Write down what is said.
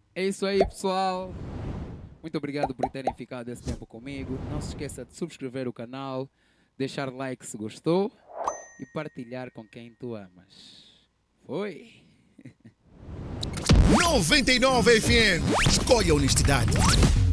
É isso aí, pessoal. Muito obrigado por terem ficado esse tempo comigo. Não se esqueça de subscrever o canal, deixar like se gostou e partilhar com quem tu amas. Foi! 99 FM. Escolha a honestidade.